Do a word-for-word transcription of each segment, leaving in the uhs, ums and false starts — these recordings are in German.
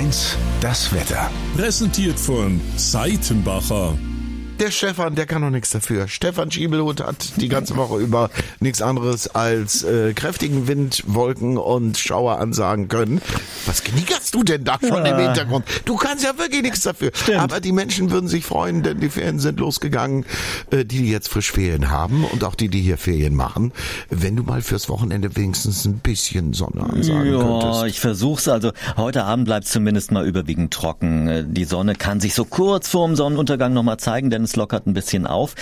eins, das Wetter. Präsentiert von Seitenbacher. Der Stefan, der kann noch nichts dafür. Stefan Schiebelhut hat die ganze Woche über nichts anderes als äh, kräftigen Wind, Wolken und Schauer ansagen können. Was knickerst du denn da schon ja. im Hintergrund? Du kannst ja wirklich nichts dafür. Stimmt. Aber die Menschen würden sich freuen, denn die Ferien sind losgegangen. Äh, die, die jetzt frisch Ferien haben und auch die, die hier Ferien machen. Wenn du mal fürs Wochenende wenigstens ein bisschen Sonne ansagen ja, könntest. Ja, ich versuch's. Also heute Abend bleibt es zumindest mal überwiegend trocken. Die Sonne kann sich so kurz vorm Sonnenuntergang nochmal zeigen, denn es lockert ein bisschen auf.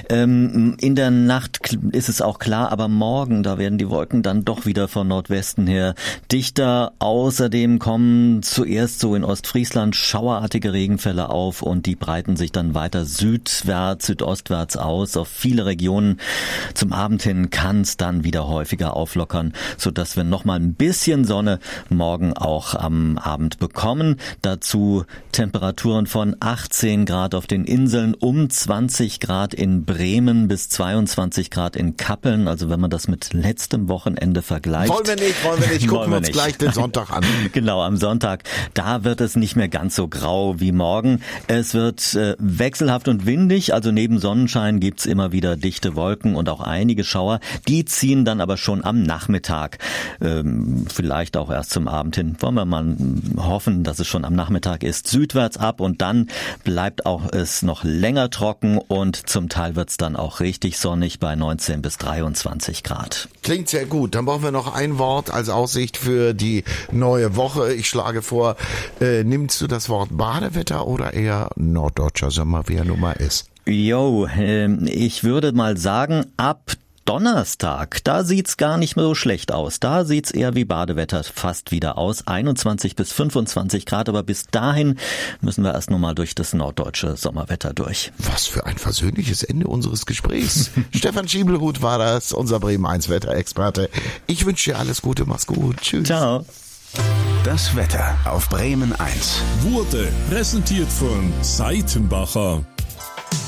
Ähm, in der Nacht ist es auch klar, aber morgen, da werden die Wolken dann doch wieder von Nordwesten her dichter. Außerdem kommen zuerst so in Ostfriesland schauerartige Regenfälle auf und die breiten sich dann weiter südwärts, südostwärts aus auf viele Regionen. Zum Abend hin kann es dann wieder häufiger auflockern, sodass wir nochmal ein bisschen Sonne morgen auch am Abend bekommen. Dazu Temperaturen von achtzehn Grad auf den Inseln, um zwanzig Grad in Bremen bis zweiundzwanzig Grad in Kappeln. Also wenn man das mit letztem Wochenende vergleicht. Wollen wir nicht, wollen wir nicht. Gucken wir uns gleich den Sonntag an. Genau, am Sonntag. Da wird es nicht mehr ganz so grau wie morgen. Es wird äh, wechselhaft und windig. Also neben Sonnenschein gibt's immer wieder dichte Wolken und auch einige Schauer. Die ziehen dann aber schon am Nachmittag. Ähm, vielleicht auch erst zum Abend hin. Wollen wir mal hoffen, dass es schon am Nachmittag ist. Südwärts ab und dann bleibt auch es noch länger trocken und zum Teil wird's dann auch richtig sonnig bei neunzehn bis dreiundzwanzig Grad. Klingt sehr gut. Dann brauchen wir noch ein Wort als Aussicht für die neue Woche. Ich schlage vor, äh, nimmst du das Wort Badewetter oder eher norddeutscher Sommer, wie er nun mal ist? Jo, äh, ich würde mal sagen, ab Donnerstag, da sieht's gar nicht mehr so schlecht aus. Da sieht's eher wie Badewetter fast wieder aus. einundzwanzig bis fünfundzwanzig Grad, aber bis dahin müssen wir erst nochmal durch das norddeutsche Sommerwetter durch. Was für ein versöhnliches Ende unseres Gesprächs. Stefan Schiebelhut war das, unser Bremen eins Wetterexperte. Ich wünsche dir alles Gute, mach's gut. Tschüss. Ciao. Das Wetter auf Bremen eins Wurde präsentiert von Seitenbacher.